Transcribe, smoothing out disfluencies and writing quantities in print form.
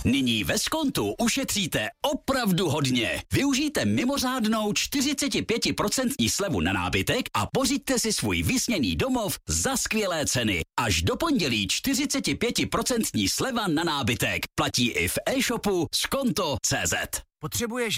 Nyní ve Skontu ušetříte opravdu hodně. Využijte mimořádnou 45% slevu na nábytek a pořiďte si svůj vysněný domov za skvělé ceny. Až do pondělí 45% sleva na nábytek. Platí i v e-shopu skonto.cz. Potřebuješ